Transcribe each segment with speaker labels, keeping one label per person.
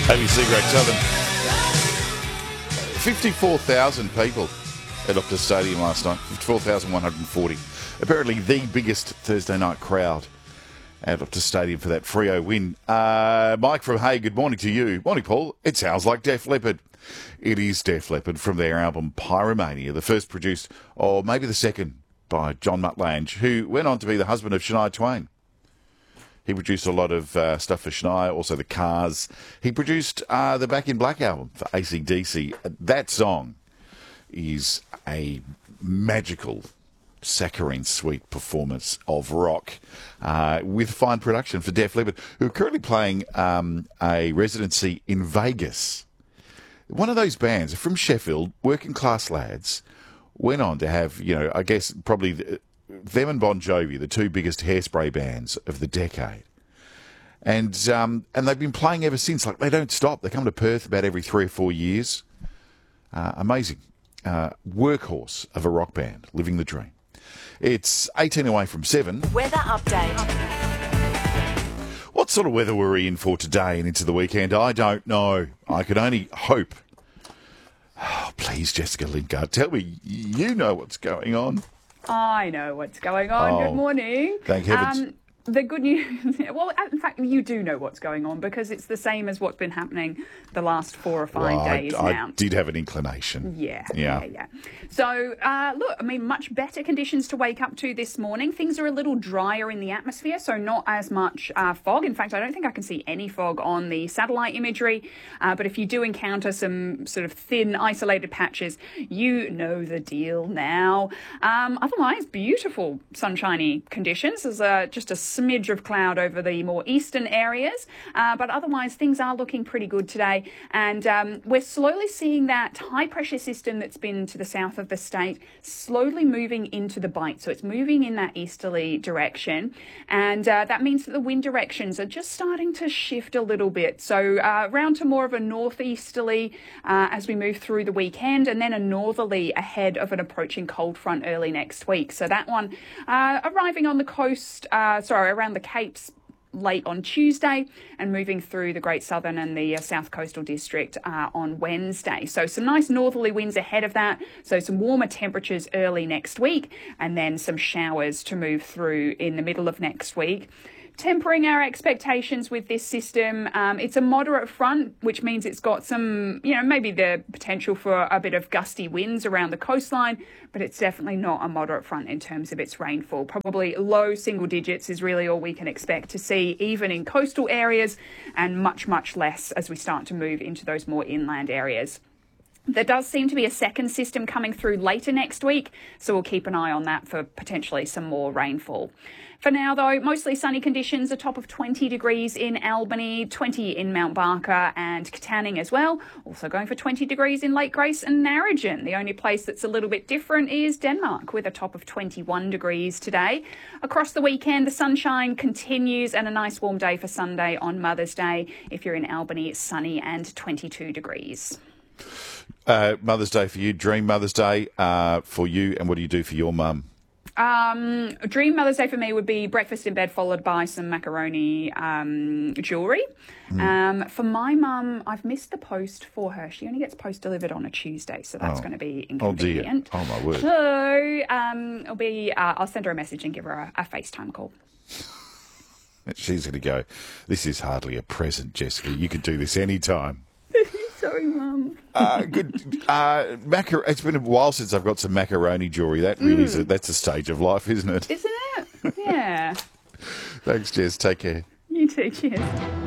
Speaker 1: ABC Great Southern. 54,000 people at Optus Stadium last night. 54,140. Apparently the biggest Thursday night crowd at Optus Stadium for that Freo win. Mike from Hay, good morning to you. Morning, Paul. It sounds like Def Leppard. It is Def Leppard from their album Pyromania, the first produced, or maybe the second, by John Muttlange, who went on to be the husband of Shania Twain. He produced a lot of stuff for Shania, also the Cars. He produced the Back in Black album for AC/DC. That song is a magical, saccharine sweet performance of rock with fine production for Def Leppard, who are currently playing a residency in Vegas. One of those bands from Sheffield, working class lads, went on to have, I guess probably them and Bon Jovi, the two biggest Hairspray bands of the decade. And they've been playing ever since. Like, they don't stop. They come to Perth about every 3 or 4 years. Amazing. Workhorse of a rock band, living the dream. It's 18 away from 7.
Speaker 2: Weather update.
Speaker 1: What sort of weather were we in for today and into the weekend? I don't know. I could only hope. Oh, please, Jessica Lingard, tell me you know what's going on.
Speaker 3: I know what's going on.
Speaker 1: Oh,
Speaker 3: good morning.
Speaker 1: Thank heavens.
Speaker 3: The good news, well, in fact, you do know what's going on because it's the same as what's been happening the last 4 or 5 days now.
Speaker 1: I did have an inclination.
Speaker 3: Yeah. So, look, I mean, much better conditions to wake up to this morning. Things are a little drier in the atmosphere, so not as much fog. In fact, I don't think I can see any fog on the satellite imagery. But if you do encounter some sort of thin, isolated patches, you know the deal now. Otherwise, beautiful sunshiny conditions. There's just a smidge of cloud over the more eastern areas, but otherwise things are looking pretty good today, and we're slowly seeing that high pressure system that's been to the south of the state slowly moving into the Bight, so it's moving in that easterly direction, and that means that the wind directions are just starting to shift a little bit, so round to more of a northeasterly as we move through the weekend, and then a northerly ahead of an approaching cold front early next week. So that one arriving on the coast, around the Capes late on Tuesday and moving through the Great Southern and the South Coastal District on Wednesday. So some nice northerly winds ahead of that. So some warmer temperatures early next week and then some showers to move through in the middle of next week. Tempering our expectations with this system, it's a moderate front, which means it's got some, maybe the potential for a bit of gusty winds around the coastline, but it's definitely not a moderate front in terms of its rainfall. Probably low single digits is really all we can expect to see, even in coastal areas, and much, much less as we start to move into those more inland areas. There does seem to be a second system coming through later next week, so we'll keep an eye on that for potentially some more rainfall. For now, though, mostly sunny conditions, a top of 20 degrees in Albany, 20 in Mount Barker and Katanning as well. Also going for 20 degrees in Lake Grace and Narrogin. The only place that's a little bit different is Denmark, with a top of 21 degrees today. Across the weekend, the sunshine continues and a nice warm day for Sunday on Mother's Day. If you're in Albany, it's sunny and 22 degrees.
Speaker 1: Mother's Day for you, Dream Mother's Day for you, and what do you do for your mum?
Speaker 3: Dream Mother's Day for me would be breakfast in bed followed by some macaroni jewellery. For my mum, I've missed the post for her. She only gets post delivered on a Tuesday, so that's going to be inconvenient.
Speaker 1: Oh, dear. Oh, my word.
Speaker 3: So it'll be, I'll send her a message and give her a FaceTime call.
Speaker 1: She's going to go, this is hardly a present, Jessica. You could do this any time.
Speaker 3: Sorry, Mum.
Speaker 1: Good. It's been a while since I've got some macaroni jewellery. That really that's a stage of life, isn't it?
Speaker 3: Isn't it? Yeah.
Speaker 1: Thanks, Jess. Take care.
Speaker 3: You too. Cheers.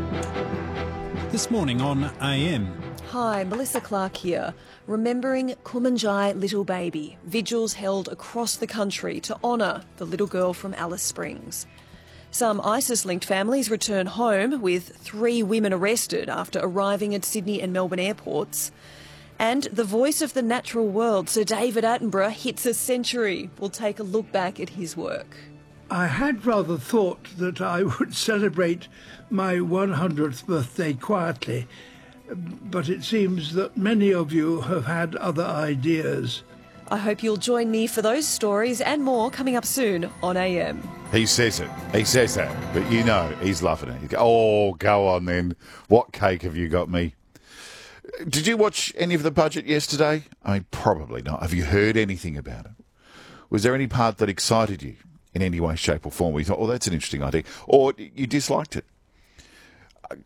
Speaker 4: This morning on AM.
Speaker 2: Hi, Melissa Clark here. Remembering Kumanjai Little Baby. Vigils held across the country to honour the little girl from Alice Springs. Some ISIS-linked families return home with 3 women arrested after arriving at Sydney and Melbourne airports. And the voice of the natural world, Sir David Attenborough, hits a century. We'll take a look back at his work.
Speaker 5: I had rather thought that I would celebrate my 100th birthday quietly, but it seems that many of you have had other ideas.
Speaker 2: I hope you'll join me for those stories and more coming up soon on AM.
Speaker 1: He says it. He says that. But you know, he's loving it. Oh, go on then. What cake have you got me? Did you watch any of the budget yesterday? I mean, probably not. Have you heard anything about it? Was there any part that excited you in any way, shape or form where you thought, oh, that's an interesting idea? Or you disliked it?